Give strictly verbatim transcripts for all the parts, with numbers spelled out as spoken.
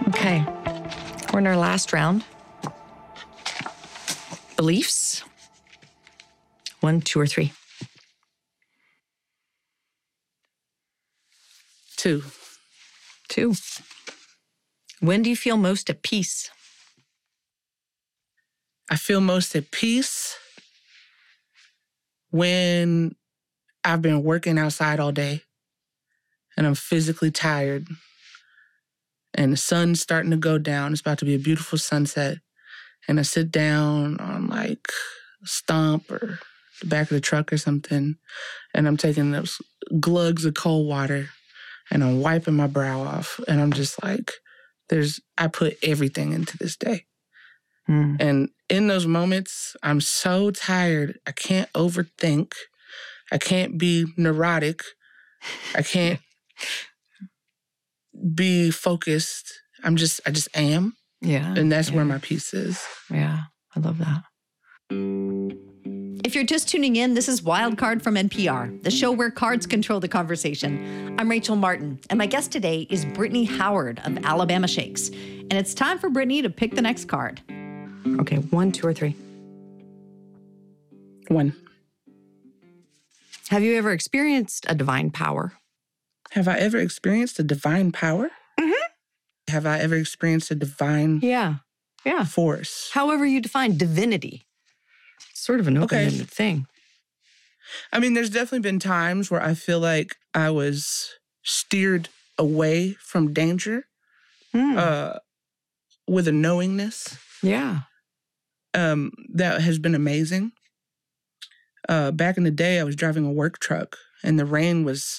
Okay, we're in our last round. Beliefs. One, two, or three. Two. Two. When do you feel most at peace? I feel most at peace when I've been working outside all day and I'm physically tired and the sun's starting to go down. It's about to be a beautiful sunset. And I sit down on like a stump or the back of the truck or something, and I'm taking those glugs of cold water and I'm wiping my brow off. And I'm just like, there's, I put everything into this day. Mm. And in those moments, I'm so tired. I can't overthink. I can't be neurotic. I can't be focused. I'm just, I just am. Yeah. And that's yeah. where my peace is. Yeah, I love that. If you're just tuning in, this is Wildcard from N P R, the show where cards control the conversation. I'm Rachel Martin, and my guest today is Brittany Howard of Alabama Shakes. And it's time for Brittany to pick the next card. Okay, one, two, or three. One. Have you ever experienced a divine power? Have I ever experienced a divine power? Mm-hmm. Have I ever experienced a divine Yeah, yeah. force? However you define divinity. It's sort of an open-ended Okay. thing. I mean, there's definitely been times where I feel like I was steered away from danger Mm. uh, with a knowingness Yeah. um, that has been amazing. Uh, back in the day, I was driving a work truck and the rain was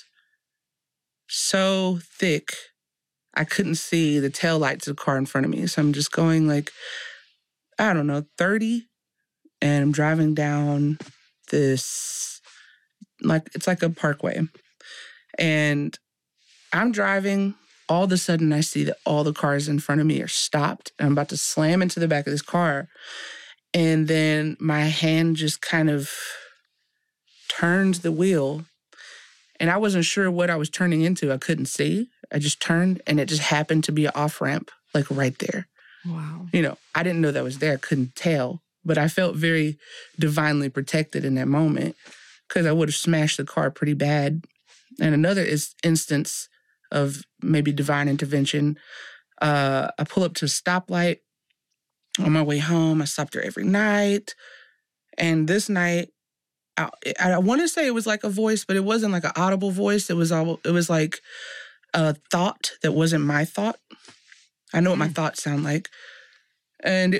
so thick, I couldn't see the taillights of the car in front of me. So I'm just going like, I don't know, thirty, and I'm driving down this, like, it's like a parkway. And I'm driving, all of a sudden I see that all the cars in front of me are stopped. And I'm about to slam into the back of this car. And then my hand just kind of turns the wheel. And I wasn't sure what I was turning into. I couldn't see. I just turned and it just happened to be an off-ramp, like right there. Wow. You know, I didn't know that was there. I couldn't tell. But I felt very divinely protected in that moment because I would have smashed the car pretty bad. And another is instance of maybe divine intervention. Uh, I pull up to a stoplight on my way home. I stop there every night. And this night, I, I want to say it was like a voice, but it wasn't like an audible voice. It was all, it was like a thought that wasn't my thought. I know what my thoughts sound like. And